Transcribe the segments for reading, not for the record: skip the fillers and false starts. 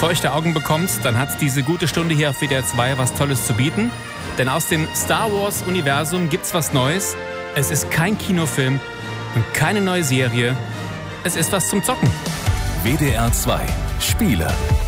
feuchte Augen bekommt, dann hat diese gute Stunde hier auf WDR 2 was Tolles zu bieten. Denn aus dem Star Wars-Universum gibt's was Neues. Es ist kein Kinofilm und keine neue Serie. Es ist was zum Zocken. WDR 2 Spiele.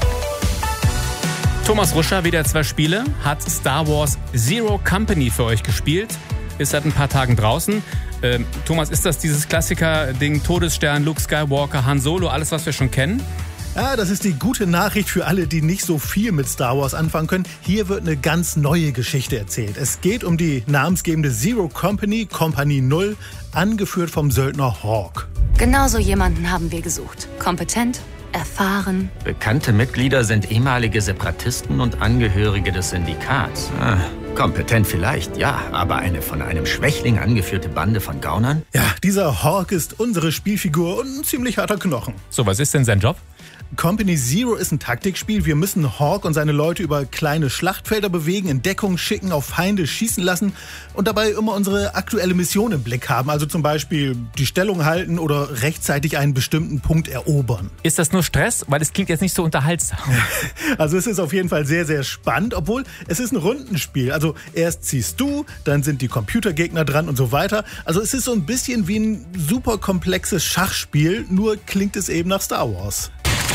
Thomas Ruscher, WDR 2 Spiele, hat Star Wars Zero Company für euch gespielt. Ist seit ein paar Tagen draußen. Thomas, ist das dieses Klassiker-Ding, Todesstern, Luke Skywalker, Han Solo, alles, was wir schon kennen? Ja, das ist die gute Nachricht für alle, die nicht so viel mit Star Wars anfangen können. Hier wird eine ganz neue Geschichte erzählt. Es geht um die namensgebende Zero Company, Kompanie 0, angeführt vom Söldner Hawk. Genau so jemanden haben wir gesucht. Kompetent, erfahren. Bekannte Mitglieder sind ehemalige Separatisten und Angehörige des Syndikats. Kompetent vielleicht, ja, aber eine von einem Schwächling angeführte Bande von Gaunern? Ja, dieser Hawk ist unsere Spielfigur und ein ziemlich harter Knochen. So, was ist denn sein Job? Company Zero ist ein Taktikspiel. Wir müssen Hawk und seine Leute über kleine Schlachtfelder bewegen, in Deckung schicken, auf Feinde schießen lassen und dabei immer unsere aktuelle Mission im Blick haben. Also zum Beispiel die Stellung halten oder rechtzeitig einen bestimmten Punkt erobern. Ist das nur Stress? Weil es klingt jetzt nicht so unterhaltsam. Also es ist auf jeden Fall sehr, sehr spannend, obwohl es ist ein Rundenspiel. Also erst ziehst du, dann sind die Computergegner dran und so weiter. Also es ist so ein bisschen wie ein super komplexes Schachspiel, nur klingt es eben nach Star Wars.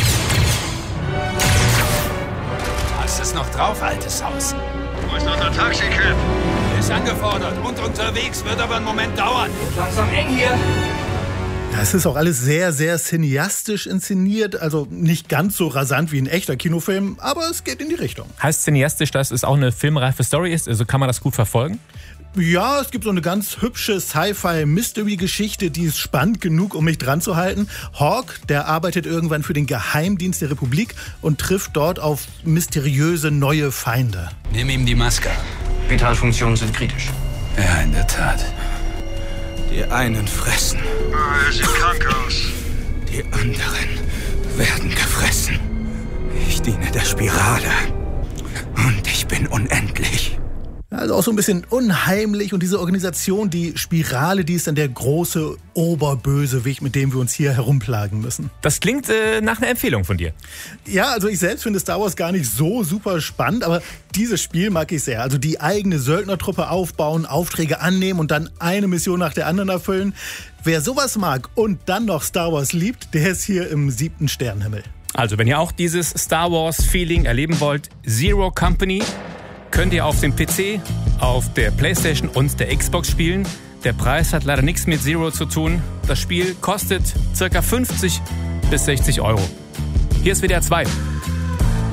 Hast es noch drauf, altes Haus? Wo ist unser Taxicab? Ist angefordert und unterwegs, wird aber einen Moment dauern. Langsam eng hier. Ja, es ist auch alles sehr, sehr cineastisch inszeniert. Also nicht ganz so rasant wie ein echter Kinofilm, aber es geht in die Richtung. Heißt cineastisch, dass es auch eine filmreife Story ist? Also kann man das gut verfolgen? Ja, es gibt so eine ganz hübsche Sci-Fi-Mystery-Geschichte, die ist spannend genug, um mich dran zu halten. Hawk, der arbeitet irgendwann für den Geheimdienst der Republik und trifft dort auf mysteriöse neue Feinde. Nimm ihm die Maske. Vitalfunktionen sind kritisch. Ja, in der Tat. Die einen fressen. Er sieht krank aus. Die anderen werden gefressen. Ich diene der Spirale. Und ich bin unendlich. Also auch so ein bisschen unheimlich und diese Organisation, die Spirale, die ist dann der große Oberbösewicht, mit dem wir uns hier herumplagen müssen. Das klingt nach einer Empfehlung von dir. Ja, also ich selbst finde Star Wars gar nicht so super spannend, aber dieses Spiel mag ich sehr. Also die eigene Söldnertruppe aufbauen, Aufträge annehmen und dann eine Mission nach der anderen erfüllen. Wer sowas mag und dann noch Star Wars liebt, der ist hier im 7. Sternenhimmel. Also wenn ihr auch dieses Star Wars-Feeling erleben wollt, Zero Company könnt ihr auf dem PC, auf der PlayStation und der Xbox spielen. Der Preis hat leider nichts mit Zero zu tun. Das Spiel kostet ca. 50 bis 60 Euro. Hier ist WDR 2.